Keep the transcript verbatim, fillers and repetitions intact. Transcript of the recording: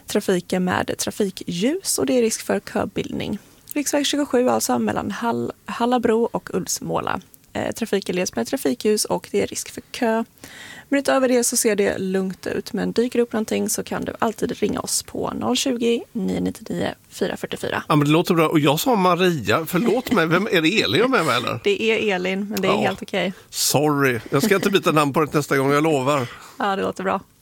trafiken med trafikljus och det är risk för köbildning. Riksväg tjugosju alltså mellan Hall- Hallabro och Ulvsmåla. Eh, trafiken leds med trafikljus och det är risk för kö. Men utöver det så ser det lugnt ut, men dyker upp någonting så kan du alltid ringa oss på noll tjugo, nio nio nio, fyra fyra fyra. Ja, men det låter bra. Och jag sa Maria, förlåt mig, vem är det, Elin med mig eller? Det är Elin, men det är ja. helt okej. Sorry, jag ska inte byta namn på det nästa gång, jag lovar. Ja, det låter bra.